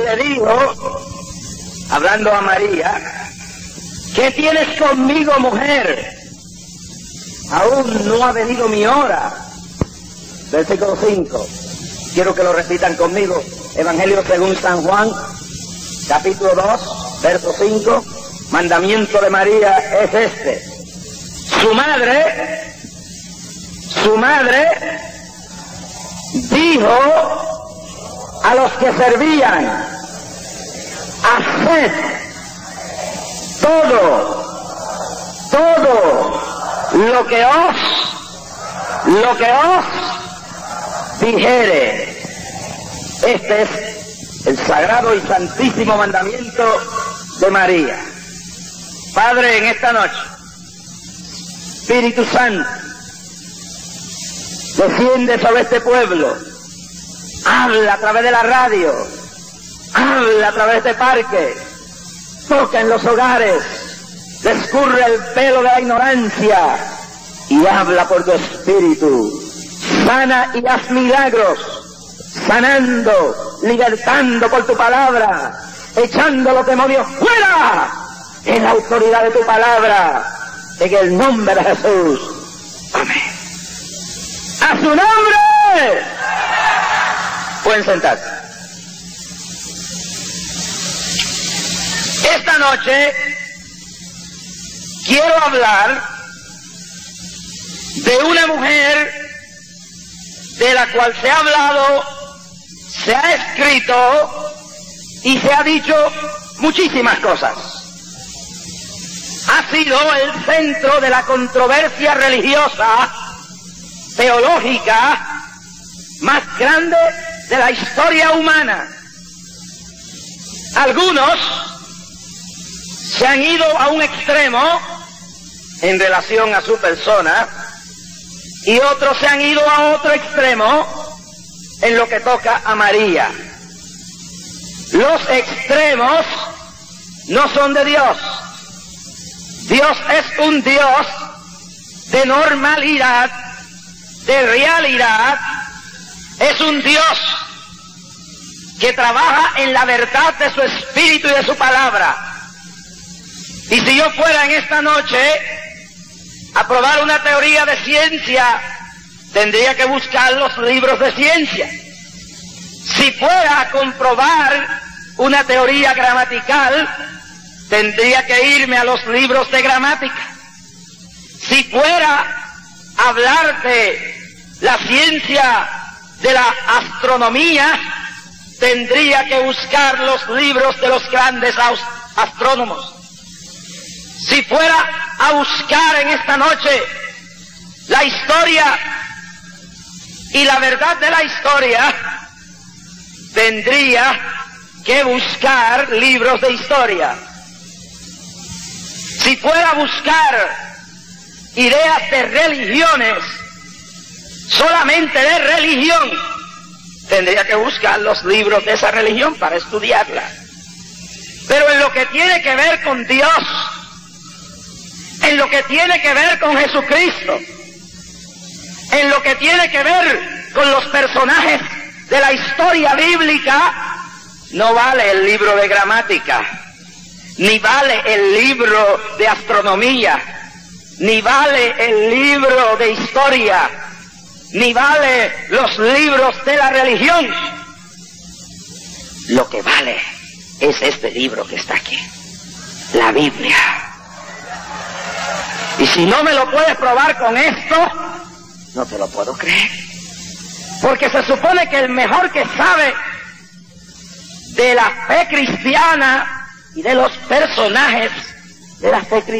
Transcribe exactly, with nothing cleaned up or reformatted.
le dijo, hablando a María, ¿qué tienes conmigo, mujer? Aún no ha venido mi hora. Versículo cinco. Quiero que lo repitan conmigo. Evangelio según San Juan, capítulo dos, verso cinco. Mandamiento de María es este. Su madre, su madre dijo a los que servían, haced todo, todo lo que os, lo que os dijere. Este es el sagrado y santísimo mandamiento de María. Padre, en esta noche, Espíritu Santo, desciende sobre este pueblo, habla a través de la radio, habla a través de este parque, toca en los hogares, descurre el pelo de la ignorancia y habla por tu Espíritu. Sana y haz milagros, sanando, libertando por tu palabra, echando los demonios fuera en la autoridad de tu palabra, en el nombre de Jesús. Amén. ¡A su nombre! Pueden sentarse. Esta noche quiero hablar de una mujer de la cual se ha hablado, se ha escrito y se ha dicho muchísimas cosas. Ha sido el centro de la controversia religiosa, teológica, más grande de la historia humana. Algunos se han ido a un extremo en relación a su persona y otros se han ido a otro extremo en lo que toca a María. Los extremos no son de Dios. Dios es un Dios de normalidad, de realidad. Es un Dios que trabaja en la verdad de su espíritu y de su palabra. Y si yo fuera en esta noche a probar una teoría de ciencia, tendría que buscar los libros de ciencia. Si fuera a comprobar una teoría gramatical, tendría que irme a los libros de gramática. Si fuera a hablar de la ciencia de la astronomía, tendría que buscar los libros de los grandes astrónomos. Si fuera a buscar en esta noche la historia y la verdad de la historia, tendría que buscar libros de historia. Si fuera a buscar ideas de religiones, solamente de religión, tendría que buscar los libros de esa religión para estudiarla. Pero en lo que tiene que ver con Dios, en lo que tiene que ver con Jesucristo, en lo que tiene que ver con los personajes de la historia bíblica, no vale el libro de gramática, ni vale el libro de astronomía, ni vale el libro de historia, ni vale los libros de la religión. Lo que vale es este libro que está aquí, la Biblia. Y si no me lo puedes probar con esto, no te lo puedo creer. Porque se supone que el mejor que sabe de la fe cristiana y de los personajes de la fe cristiana